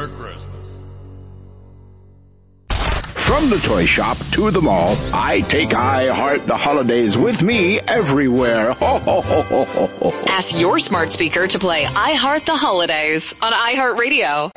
for Christmas. From the toy shop to the mall, I take I Heart the Holidays with me everywhere. Ho, ho, ho, ho, ho, ho. Ask your smart speaker to play I Heart the Holidays on iHeartRadio.